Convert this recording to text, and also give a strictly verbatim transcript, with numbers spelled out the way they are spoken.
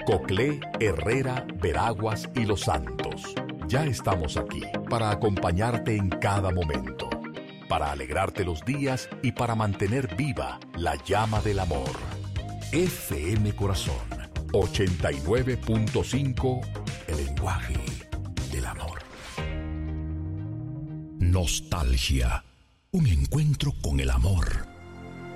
Coclé, Herrera, Veraguas y Los Santos. Ya estamos aquí para acompañarte en cada momento, para alegrarte los días y para mantener viva la llama del amor. F M Corazón ochenta y nueve punto cinco, el lenguaje del amor. Nostalgia, un encuentro con el amor